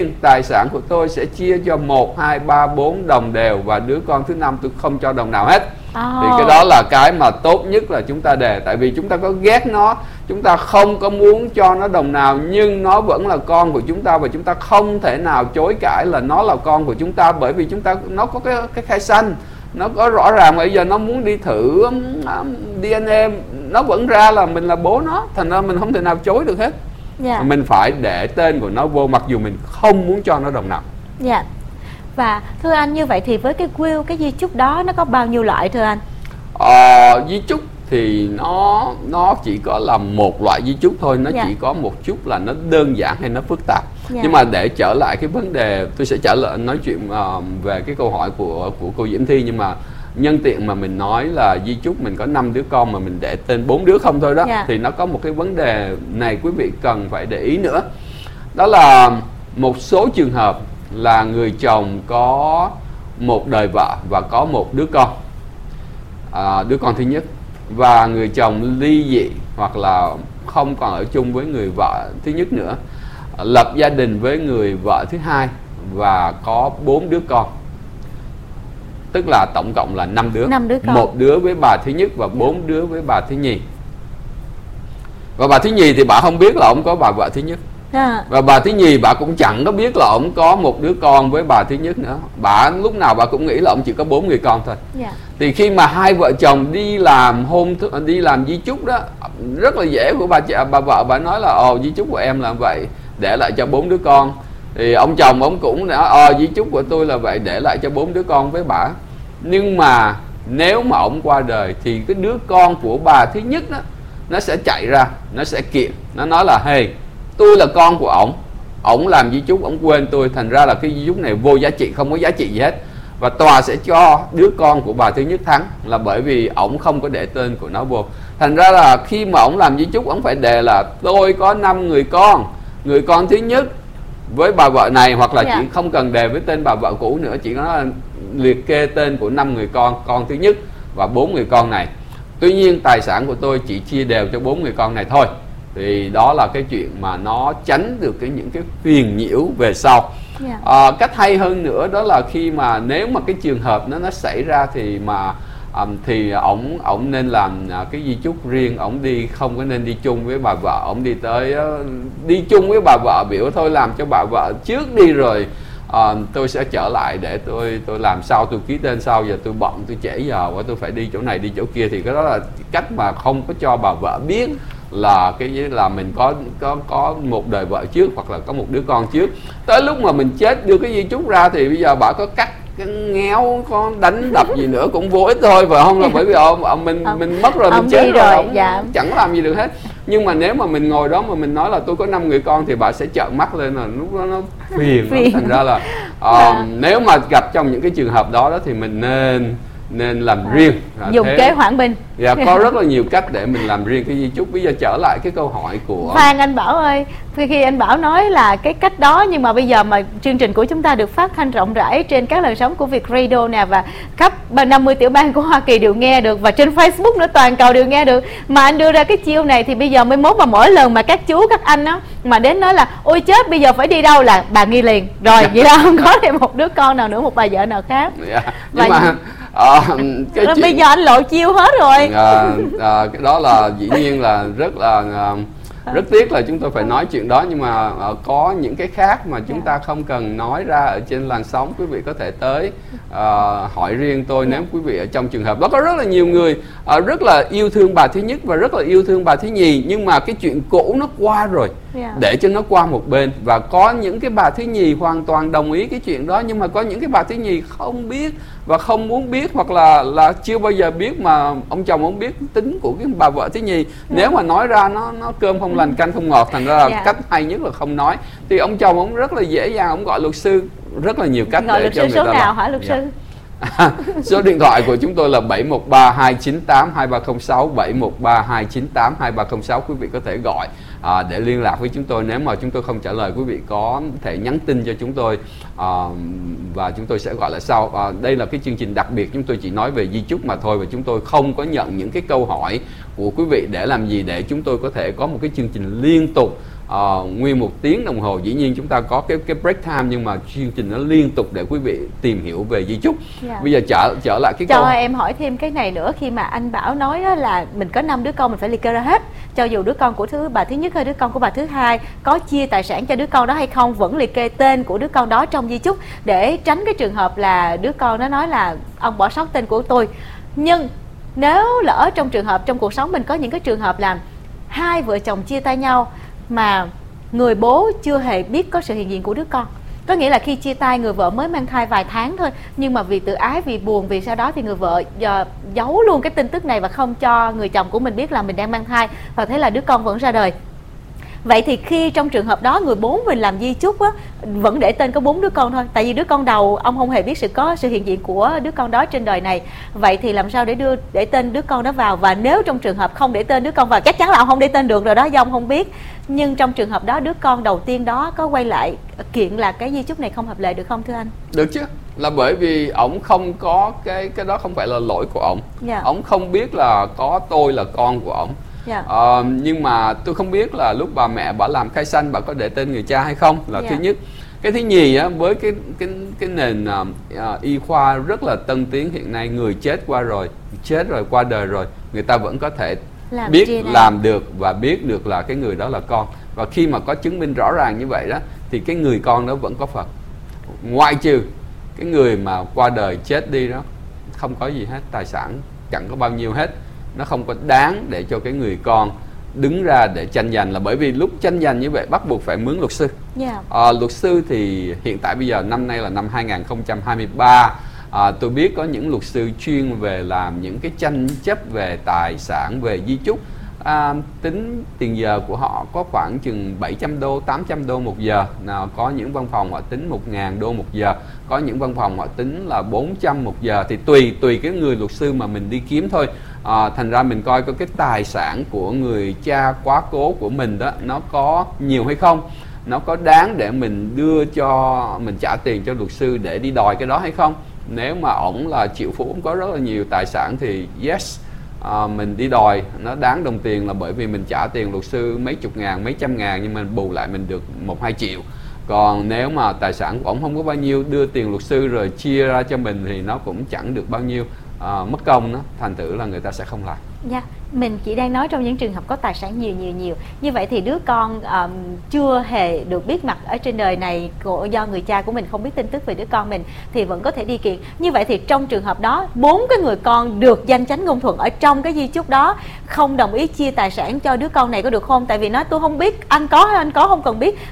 Tài sản của tôi sẽ chia cho 1, 2, 3, 4 đồng đều, và đứa con thứ 5 tôi không cho đồng nào hết. Thì cái đó là cái mà tốt nhất là chúng ta đề. Tại vì chúng ta có ghét nó, chúng ta không có muốn cho nó đồng nào, nhưng nó vẫn là con của chúng ta, và chúng ta không thể nào chối cãi là nó là con của chúng ta. Bởi vì nó có cái khai sanh, nó có rõ ràng. Bây giờ nó muốn đi thử DNA, nó vẫn ra là mình là bố nó, thành ra mình không thể nào chối được hết. Mình phải để tên của nó vô, mặc dù mình không muốn cho nó đồng nào. Và thưa anh, như vậy thì với cái will, cái di chúc đó nó có bao nhiêu loại thưa anh? Di chúc thì nó chỉ có là một loại di chúc thôi. Nó chỉ có một chút là nó đơn giản hay nó phức tạp. Nhưng mà để trở lại cái vấn đề, tôi sẽ trả lời nói chuyện về cái câu hỏi của cô Diễm Thi. Nhưng mà nhân tiện mà mình nói là di chúc mình có 5 đứa con mà mình để tên 4 đứa không thôi đó, thì nó có một cái vấn đề này quý vị cần phải để ý nữa. Đó là một số trường hợp là người chồng có một đời vợ và có một đứa con, đứa con thứ nhất, và người chồng ly dị hoặc là không còn ở chung với người vợ thứ nhất nữa, lập gia đình với người vợ thứ hai và có 4 đứa con. Tức là tổng cộng là 5 đứa. 5 đứa con. Một đứa với bà thứ nhất và 4 đứa với bà thứ nhì. Và bà thứ nhì thì bà không biết là ông có bà vợ thứ nhất. Và bà thứ nhì bà cũng chẳng có biết là ông có một đứa con với bà thứ nhất nữa. Bà lúc nào bà cũng nghĩ là ông chỉ có 4 người con thôi. Thì khi mà hai vợ chồng đi làm di chúc đó, rất là dễ của bà vợ. Bà nói là di chúc của em là vậy, để lại cho 4 đứa con. Thì ông chồng ông cũng nói di chúc của tôi là vậy, để lại cho 4 đứa con với bà. Nhưng mà nếu mà ông qua đời thì cái đứa con của bà thứ nhất đó, nó sẽ chạy ra, nó sẽ kiện, nó nói là hey, tôi là con của ổng làm di chúc, ổng quên tôi, thành ra là cái di chúc này vô giá trị, không có giá trị gì hết. Và tòa sẽ cho đứa con của bà thứ nhất thắng, là bởi vì ổng không có để tên của nó vô. Thành ra là khi mà ổng làm di chúc, ổng phải đề là tôi có 5 người con, người con thứ nhất với bà vợ này, hoặc là chỉ không cần đề với tên bà vợ cũ nữa, chỉ có liệt kê tên của 5 người con thứ nhất và 4 người con này. Tuy nhiên tài sản của tôi chỉ chia đều cho 4 người con này thôi. Thì đó là cái chuyện mà nó tránh được những cái phiền nhiễu về sau. Cách hay hơn nữa đó là khi mà nếu mà cái trường hợp nó xảy ra thì ổng nên làm cái di chúc riêng, ổng đi không có nên đi chung với bà vợ. Ổng đi chung với bà vợ, biểu thôi làm cho bà vợ trước đi rồi tôi sẽ trở lại để tôi làm sau, tôi ký tên sau, giờ tôi bận, tôi trễ giờ quá, tôi phải đi chỗ này đi chỗ kia. Thì cái đó là cách mà không có cho bà vợ biết là mình có một đời vợ trước, hoặc là có một đứa con trước. Tới lúc mà mình chết đưa cái di chúc ra thì bây giờ bà có cắt cái ngéo, có đánh đập gì nữa cũng vô ích thôi, phải không? Là bởi vì mình mất rồi, mình chết rồi, chẳng làm gì được hết. Nhưng mà nếu mà mình ngồi đó mà mình nói là tôi có 5 người con thì bà sẽ trợn mắt lên, là lúc đó nó phiền. Thành ra là nếu mà gặp trong những cái trường hợp đó thì mình nên làm riêng, dùng kế hoãn binh. Có rất là nhiều cách để mình làm riêng cái di chúc. Bây giờ trở lại cái câu hỏi của Phan Anh Bảo ơi, khi anh Bảo nói là cái cách đó, nhưng mà bây giờ mà chương trình của chúng ta được phát thanh rộng rãi trên các làn sóng của Việt Radio nè, và khắp 50 tiểu bang của Hoa Kỳ đều nghe được, và trên Facebook nữa, toàn cầu đều nghe được, mà anh đưa ra cái chiêu này thì bây giờ mới mốt mà mỗi lần mà các chú các anh á mà đến nói là ôi chết bây giờ phải đi đâu là bà nghi liền rồi. Vậy là không có thêm một đứa con nào nữa, một bà vợ nào khác. Nhưng mà bây giờ anh lộ chiêu hết rồi. Cái đó là dĩ nhiên là rất tiếc là chúng tôi phải nói chuyện đó. Nhưng mà có những cái khác mà chúng ta không cần nói ra ở trên làn sóng. Quý vị có thể tới hỏi riêng tôi nếu quý vị ở trong trường hợp đó. Có rất là nhiều người rất là yêu thương bà thứ nhất và rất là yêu thương bà thứ nhì, nhưng mà cái chuyện cũ nó qua rồi, để cho nó qua một bên. Và có những cái bà thứ nhì hoàn toàn đồng ý cái chuyện đó, nhưng mà có những cái bà thứ nhì không biết và không muốn biết, hoặc là chưa bao giờ biết, mà ông chồng ông biết tính của cái bà vợ thứ nhì. Nếu mà nói ra nó cơm không lành canh không ngọt, thành ra là cách hay nhất là không nói. Thì ông chồng ông rất là dễ dàng, ông gọi luật sư, rất là nhiều cách gọi để cho người ta số nào hả luật sư? Số điện thoại của chúng tôi là 713-298-2306, 713-298-2306. Quý vị có thể gọi để liên lạc với chúng tôi. Nếu mà chúng tôi không trả lời, quý vị có thể nhắn tin cho chúng tôi và chúng tôi sẽ gọi lại sau. Đây là cái chương trình đặc biệt, chúng tôi chỉ nói về di chúc mà thôi, và chúng tôi không có nhận những cái câu hỏi của quý vị để làm gì, để chúng tôi có thể có một cái chương trình liên tục nguyên 1 tiếng đồng hồ. Dĩ nhiên chúng ta có cái break time, nhưng mà chương trình nó liên tục để quý vị tìm hiểu về di chúc. Bây giờ trở lại cái câu. Cho em hỏi thêm cái này nữa, khi mà anh Bảo nói là mình có 5 đứa con mình phải liệt kê ra hết, cho dù đứa con của bà thứ nhất hay đứa con của bà thứ hai, có chia tài sản cho đứa con đó hay không, vẫn liệt kê tên của đứa con đó trong di chúc, để tránh cái trường hợp là đứa con nó nói là ông bỏ sót tên của tôi. Nhưng nếu lỡ trong trường hợp trong cuộc sống mình có những cái trường hợp là hai vợ chồng chia tay nhau mà người bố chưa hề biết có sự hiện diện của đứa con, có nghĩa là khi chia tay người vợ mới mang thai vài tháng thôi, nhưng mà vì tự ái, vì buồn, vì sau đó thì người vợ giấu luôn cái tin tức này và không cho người chồng của mình biết là mình đang mang thai, và thế là đứa con vẫn ra đời. Vậy thì khi trong trường hợp đó người bố mình làm di chúc á, vẫn để tên có 4 đứa con thôi, tại vì đứa con đầu ông không hề biết có sự hiện diện của đứa con đó trên đời này. Vậy thì làm sao để tên đứa con đó vào? Và nếu trong trường hợp không để tên đứa con vào, chắc chắn là ông không để tên được rồi đó, do ông không biết. Nhưng trong trường hợp đó đứa con đầu tiên đó có quay lại kiện là cái di chúc này không hợp lệ được không thưa anh? Được chứ, là bởi vì ổng không có cái đó không phải là lỗi của ổng. Ổng không biết là có tôi là con của ổng. Nhưng mà tôi không biết là lúc bà mẹ bà làm khai sanh bà có để tên người cha hay không, là thứ nhất. Cái thứ nhì á, với cái nền y khoa rất là tân tiến hiện nay, người chết rồi qua đời rồi, người ta vẫn có thể làm được và biết được là cái người đó là con. Và khi mà có chứng minh rõ ràng như vậy đó, thì cái người con đó vẫn có Phật, ngoại trừ cái người mà qua đời chết đi đó không có gì hết, tài sản chẳng có bao nhiêu hết, nó không có đáng để cho cái người con đứng ra để tranh giành. Là bởi vì lúc tranh giành như vậy bắt buộc phải mướn luật sư. Luật sư thì hiện tại bây giờ năm nay là năm 2023, tôi biết có những luật sư chuyên về làm những cái tranh chấp về tài sản, về di chúc. Tính tiền giờ của họ có khoảng chừng 700 đô, 800 đô một giờ. Nào có những văn phòng họ tính 1.000 đô một giờ, có những văn phòng họ tính là 400 một giờ, thì tùy cái người luật sư mà mình đi kiếm thôi. Thành ra mình coi cái tài sản của người cha quá cố của mình đó, nó có nhiều hay không, nó có đáng để mình mình trả tiền cho luật sư để đi đòi cái đó hay không. Nếu mà ổng là triệu phú, ổng có rất là nhiều tài sản thì yes, mình đi đòi nó đáng đồng tiền, là bởi vì mình trả tiền luật sư mấy chục ngàn, mấy trăm ngàn, nhưng mà bù lại mình được 1-2 triệu. Còn nếu mà tài sản của ổng không có bao nhiêu, đưa tiền luật sư rồi chia ra cho mình thì nó cũng chẳng được bao nhiêu, mất công đó, thành thử là người ta sẽ không làm. Mình chỉ đang nói trong những trường hợp có tài sản nhiều. Như vậy thì đứa con chưa hề được biết mặt ở trên đời này, do người cha của mình không biết tin tức về đứa con mình, thì vẫn có thể đi kiện. Như vậy thì trong trường hợp đó, 4 cái người con được danh chánh ngôn thuận ở trong cái di chúc đó không đồng ý chia tài sản cho đứa con này có được không? Tại vì nói tôi không biết, anh có hay anh có không cần biết.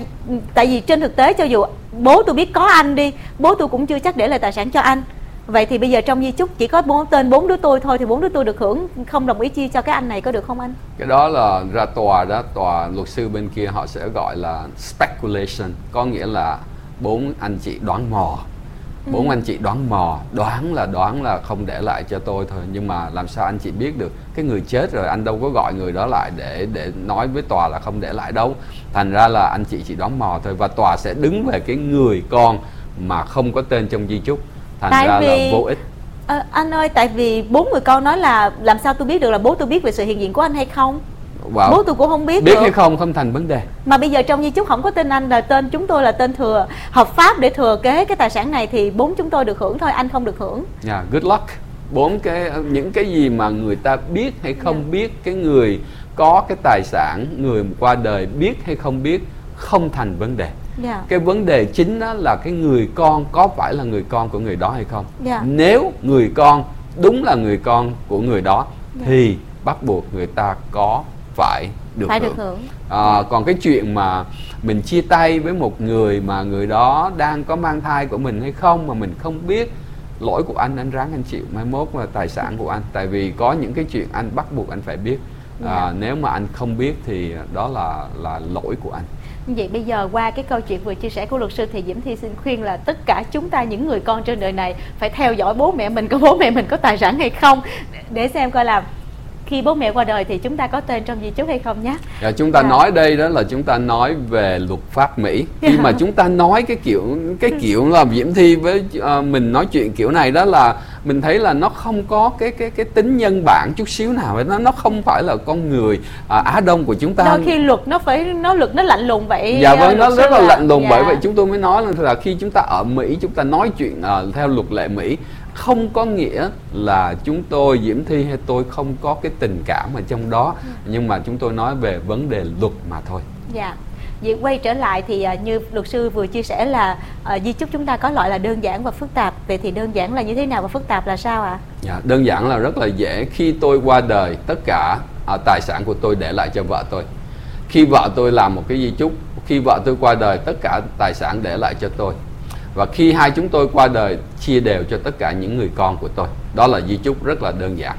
Tại vì trên thực tế cho dù bố tôi biết có anh đi, bố tôi cũng chưa chắc để lại tài sản cho anh. Vậy thì bây giờ trong di chúc chỉ có tên 4 đứa tôi thôi, thì 4 đứa tôi được hưởng, không đồng ý chia cho cái anh này có được không anh? Cái đó là ra tòa đó, tòa luật sư bên kia họ sẽ gọi là speculation, có nghĩa là 4 anh chị đoán mò. 4 anh chị đoán là không để lại cho tôi thôi, nhưng mà làm sao anh chị biết được? Cái người chết rồi, anh đâu có gọi người đó lại để nói với tòa là không để lại đâu. Thành ra là anh chị chỉ đoán mò thôi, và tòa sẽ đứng về cái người con mà không có tên trong di chúc. Thành ra là vô ích. Anh ơi, tại vì 4 người con nói là làm sao tôi biết được là bố tôi biết về sự hiện diện của anh hay không? Bố tôi cũng không biết được. Hay không thành vấn đề. Mà bây giờ trong di chúc không có tên anh, là tên chúng tôi là tên thừa hợp pháp để thừa kế cái tài sản này, thì 4 chúng tôi được hưởng thôi, anh không được hưởng. Good luck. 4 những cái gì mà người ta biết hay không biết, cái người có cái tài sản, người qua đời biết hay không biết, không thành vấn đề. Cái vấn đề chính đó là cái người con có phải là người con của người đó hay không. Nếu người con đúng là người con của người đó thì bắt buộc người ta có phải được hưởng. Còn cái chuyện mà mình chia tay với một người mà người đó đang có mang thai của mình hay không mà mình không biết, lỗi của anh ráng anh chịu, mai mốt là tài sản của anh. Tại vì có những cái chuyện anh bắt buộc anh phải biết. Nếu mà anh không biết thì đó là lỗi của anh. Vậy bây giờ qua cái câu chuyện vừa chia sẻ của luật sư thì Diễm Thi xin khuyên là tất cả chúng ta, những người con trên đời này, phải theo dõi bố mẹ mình có tài sản hay không, để xem coi là khi bố mẹ qua đời thì chúng ta có tên trong di chúc hay không nhé. Chúng ta nói đây đó là chúng ta nói về luật pháp Mỹ. Khi mà chúng ta nói cái kiểu là Diễm Thi với mình nói chuyện kiểu này đó, là mình thấy là nó không có cái tính nhân bản chút xíu nào, nó không phải là con người Á Đông của chúng ta. Đôi khi luật nó lạnh lùng vậy. Dạ vâng, nó rất là lạnh lùng. Bởi vậy chúng tôi mới nói là khi chúng ta ở Mỹ, chúng ta nói chuyện theo luật lệ Mỹ, không có nghĩa là chúng tôi, Diễm Thi hay tôi không có cái tình cảm ở trong đó, nhưng mà chúng tôi nói về vấn đề luật mà thôi. Dạ. Vậy quay trở lại thì như luật sư vừa chia sẻ là di chúc chúng ta có loại là đơn giản và phức tạp. Vậy thì đơn giản là như thế nào và phức tạp là sao ạ? Dạ, đơn giản là rất là dễ. Khi tôi qua đời, tất cả tài sản của tôi để lại cho vợ tôi. Khi vợ tôi làm một cái di chúc, khi vợ tôi qua đời, tất cả tài sản để lại cho tôi. Và khi hai chúng tôi qua đời, chia đều cho tất cả những người con của tôi. Đó là di chúc rất là đơn giản.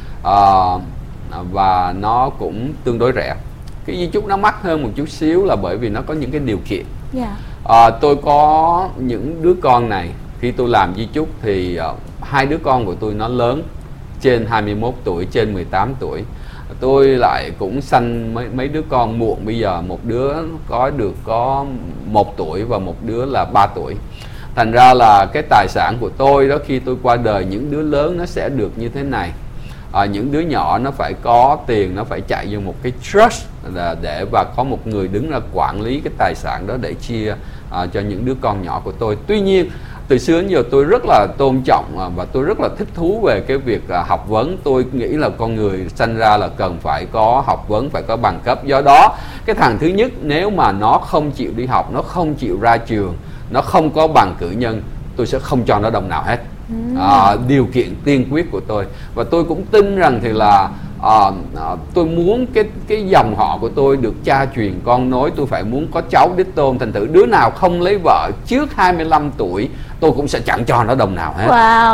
Và nó cũng tương đối rẻ. Cái di chúc nó mắc hơn một chút xíu là bởi vì nó có những cái điều kiện. Tôi có những đứa con này, khi tôi làm di chúc thì hai đứa con của tôi nó lớn, trên 21 tuổi, trên 18 tuổi. Tôi lại cũng sanh mấy đứa con muộn. Bây giờ một đứa có 1 tuổi và một đứa là 3 tuổi. Thành ra là cái tài sản của tôi đó, khi tôi qua đời, những đứa lớn nó sẽ được như thế này. Những đứa nhỏ nó phải có tiền, nó phải chạy vô một cái trust và có một người đứng ra quản lý cái tài sản đó để chia cho những đứa con nhỏ của tôi. Tuy nhiên từ xưa đến giờ tôi rất là tôn trọng và tôi rất là thích thú về cái việc học vấn. Tôi nghĩ là con người sanh ra là cần phải có học vấn, phải có bằng cấp. Do đó cái thằng thứ nhất, nếu mà nó không chịu đi học, nó không chịu ra trường, nó không có bằng cử nhân, tôi sẽ không cho nó đồng nào hết. Điều kiện tiên quyết của tôi. Và tôi cũng tin rằng thì là tôi muốn cái dòng họ của tôi được cha truyền con nối. Tôi phải muốn có cháu đích tôn. Thành thử đứa nào không lấy vợ trước 25 tuổi tôi cũng sẽ chẳng cho nó đồng nào hết.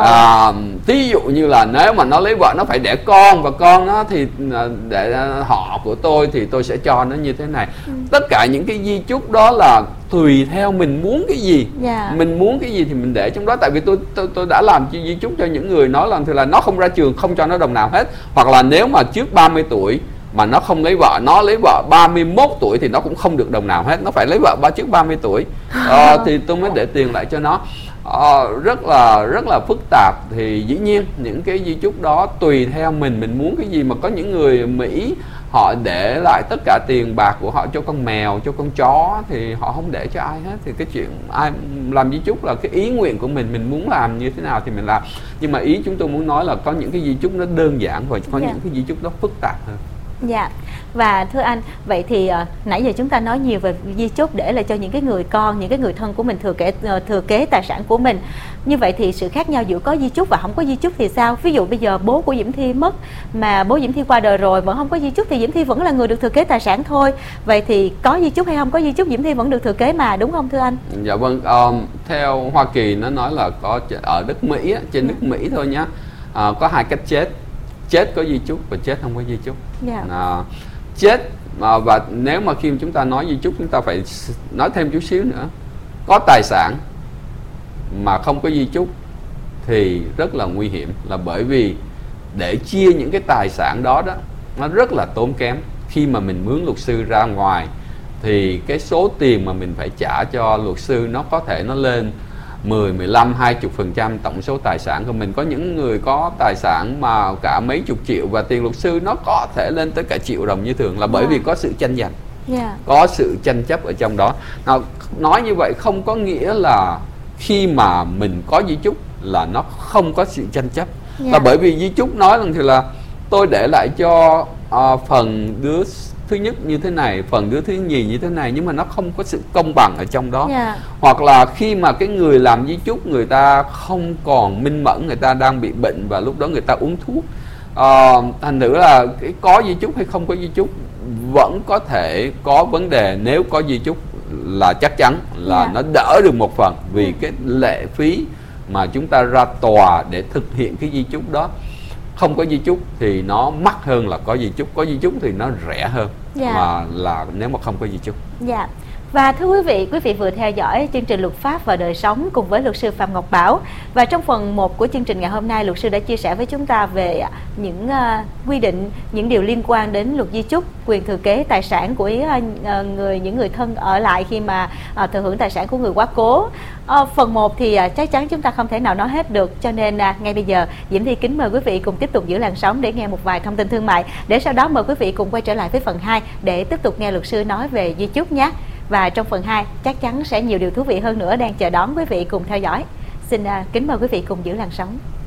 Ví dụ như là nếu mà nó lấy vợ nó phải đẻ con, và con nó thì để họ của tôi thì tôi sẽ cho nó như thế này. Tất cả những cái di chúc đó là tùy theo mình muốn cái gì. Mình muốn cái gì thì mình để trong đó. Tại vì tôi đã làm di chúc cho những người nói rằng thì là nó không ra trường, không cho nó đồng nào hết. Hoặc là nếu mà trước 30 tuổi mà nó không lấy vợ, nó lấy vợ 31 tuổi thì nó cũng không được đồng nào hết. Nó phải lấy vợ trước 30 tuổi thì tôi mới để tiền lại cho nó. Rất là phức tạp. Thì dĩ nhiên những cái di chúc đó tùy theo mình muốn cái gì. Mà có những người Mỹ họ để lại tất cả tiền bạc của họ cho con mèo, cho con chó, thì họ không để cho ai hết. Thì cái chuyện ai làm di chúc là cái ý nguyện của mình muốn làm như thế nào thì mình làm. Nhưng mà ý chúng tôi muốn nói là có những cái di chúc nó đơn giản và có những cái di chúc nó phức tạp hơn. Dạ. Và thưa anh, vậy thì nãy giờ chúng ta nói nhiều về di chúc để lại cho những cái người con, những cái người thân của mình thừa kế tài sản của mình. Như vậy thì sự khác nhau giữa có di chúc và không có di chúc thì sao? Ví dụ bây giờ bố của Diễm Thi mất mà bố Diễm Thi qua đời rồi vẫn không có di chúc thì Diễm Thi vẫn là người được thừa kế tài sản thôi. Vậy thì có di chúc hay không có di chúc, Diễm Thi vẫn được thừa kế mà, đúng không thưa anh? Dạ vâng, theo Hoa Kỳ nó nói là có ở đất Mỹ, trên nước Mỹ thôi nhá, có hai cách chết. Chết có di chúc và chết không có di chúc. Chết và nếu mà khi chúng ta nói di chúc, chúng ta phải nói thêm chút xíu nữa. Có tài sản mà không có di chúc thì rất là nguy hiểm, là bởi vì để chia những cái tài sản đó nó rất là tốn kém. Khi mà mình mướn luật sư ra ngoài thì cái số tiền mà mình phải trả cho luật sư nó có thể nó lên 10, 15, 20% tổng số tài sản của mình. Có những người có tài sản mà cả mấy chục triệu và tiền luật sư nó có thể lên tới cả triệu đồng như thường, là bởi vì có sự tranh giành, có sự tranh chấp ở trong đó. Nào, nói như vậy không có nghĩa là khi mà mình có di chúc là nó không có sự tranh chấp. Là bởi vì di chúc nói rằng thì là tôi để lại cho phần đứa thứ nhất như thế này, phần đứa thứ nhì như thế này, nhưng mà nó không có sự công bằng ở trong đó. Hoặc là khi mà cái người làm di chúc người ta không còn minh mẫn, người ta đang bị bệnh và lúc đó người ta uống thuốc, thành thử là cái có di chúc hay không có di chúc vẫn có thể có vấn đề. Nếu có di chúc là chắc chắn là nó đỡ được một phần, vì cái lệ phí mà chúng ta ra tòa để thực hiện cái di chúc đó. Không có di chúc thì nó mắc hơn là có di chúc. Có di chúc thì nó rẻ hơn mà là nếu mà không có di chúc. Và thưa quý vị vừa theo dõi chương trình Luật pháp và đời sống cùng với luật sư Phạm Ngọc Bảo. Và trong phần 1 của chương trình ngày hôm nay, luật sư đã chia sẻ với chúng ta về những quy định, những điều liên quan đến luật di chúc, quyền thừa kế tài sản của những người thân ở lại khi mà thừa hưởng tài sản của người quá cố. Phần 1 thì chắc chắn chúng ta không thể nào nói hết được, cho nên ngay bây giờ Diễm Thi kính mời quý vị cùng tiếp tục giữ làn sóng để nghe một vài thông tin thương mại, để sau đó mời quý vị cùng quay trở lại với phần 2 để tiếp tục nghe luật sư nói về di chúc nhé. Và trong phần 2 chắc chắn sẽ nhiều điều thú vị hơn nữa đang chờ đón quý vị cùng theo dõi. Xin kính mời quý vị cùng giữ làn sóng.